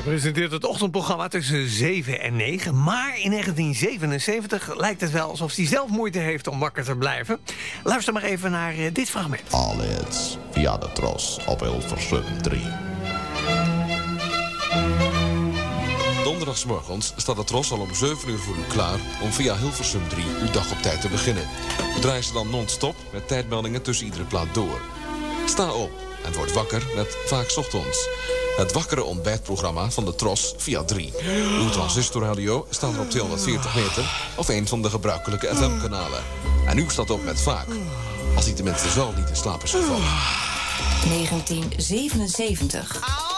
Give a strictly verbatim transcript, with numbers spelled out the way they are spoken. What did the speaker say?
presenteert het ochtendprogramma tussen zeven en negen. Maar in negentien zevenenzeventig lijkt het wel alsof hij zelf moeite heeft om wakker te blijven. Luister maar even naar uh, dit fragment. Allids via de Tros op Hilversum drie. Donderdagsmorgens staat de Tros al om zeven uur voor u klaar om via Hilversum drie uw dag op tijd te beginnen. We draaien ze dan non-stop met tijdmeldingen tussen iedere plaat door. Sta op en word wakker met Vaak 's Ochtends. Het wakkere ontbijtprogramma van de Tros via drie. Uw transistorradio staat er op tweehonderdveertig meter of een van de gebruikelijke F M-kanalen. En u staat op met Vaak. Als hij tenminste zelf niet in slaap is gevallen. negentien zevenenzeventig.